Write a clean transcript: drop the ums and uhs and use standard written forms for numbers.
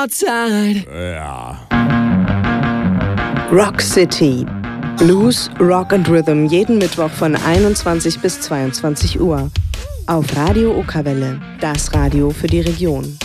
outside. Ja. Rock City. Blues, Rock and Rhythm jeden Mittwoch von 21 bis 22 Uhr. Auf Radio Okerwelle, das Radio für die Region.